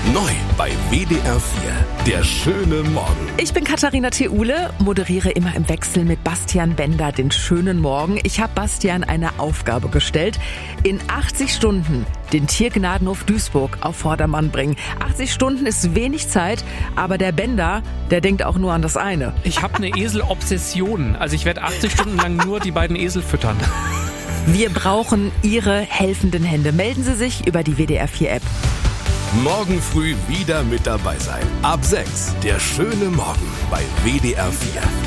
Neu bei WDR 4, der schöne Morgen. Ich bin Katharina Theule, moderiere immer im Wechsel mit Bastian Bender den schönen Morgen. Ich habe Bastian eine Aufgabe gestellt. In 80 Stunden den Tiergnadenhof Duisburg auf Vordermann bringen. 80 Stunden ist wenig Zeit, aber der Bender, der denkt auch nur an das eine. Ich habe eine Eselobsession. Also ich werde 80 Stunden lang nur die beiden Esel füttern. Wir brauchen Ihre helfenden Hände. Melden Sie sich über die WDR 4 App. Morgen früh wieder mit dabei sein. Ab 6, der schöne Morgen bei WDR 4.